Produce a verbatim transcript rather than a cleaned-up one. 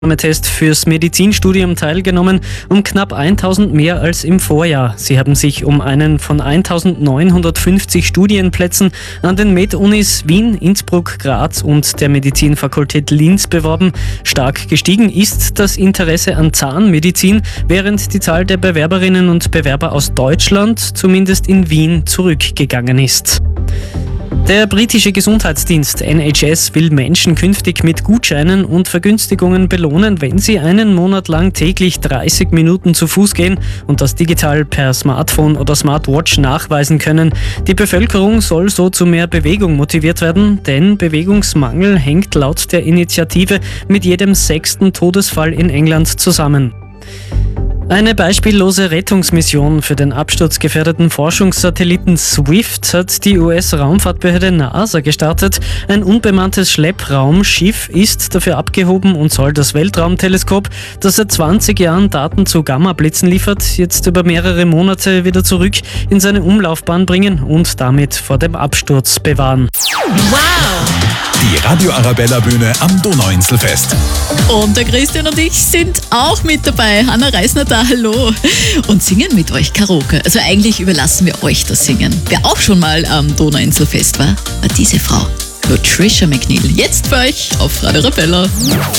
Test fürs Medizinstudium teilgenommen, um knapp tausend mehr als im Vorjahr. Sie haben sich um einen von eintausendneunhundertfünfzig Studienplätzen an den Med-Unis Wien, Innsbruck, Graz und der Medizinfakultät Linz beworben. Stark gestiegen ist das Interesse an Zahnmedizin, während die Zahl der Bewerberinnen und Bewerber aus Deutschland zumindest in Wien zurückgegangen ist. Der britische Gesundheitsdienst N H S will Menschen künftig mit Gutscheinen und Vergünstigungen belohnen, wenn sie einen Monat lang täglich dreißig Minuten zu Fuß gehen und das digital per Smartphone oder Smartwatch nachweisen können. Die Bevölkerung soll so zu mehr Bewegung motiviert werden, denn Bewegungsmangel hängt laut der Initiative mit jedem sechsten Todesfall in England zusammen. Eine beispiellose Rettungsmission für den absturzgefährdeten Forschungssatelliten Swift hat die U S-Raumfahrtbehörde NASA gestartet. Ein unbemanntes Schleppraumschiff ist dafür abgehoben und soll das Weltraumteleskop, das seit zwanzig Jahren Daten zu Gammablitzen liefert, jetzt über mehrere Monate wieder zurück in seine Umlaufbahn bringen und damit vor dem Absturz bewahren. Wow! Die Radio Arabella Bühne am Donauinselfest. Und der Christian und ich sind auch mit dabei. Hanna Reisner da, hallo. Und singen mit euch Karaoke. Also eigentlich überlassen wir euch das Singen. Wer auch schon mal am Donauinselfest war, war diese Frau, Patricia McNeil. Jetzt für euch auf Radio Arabella.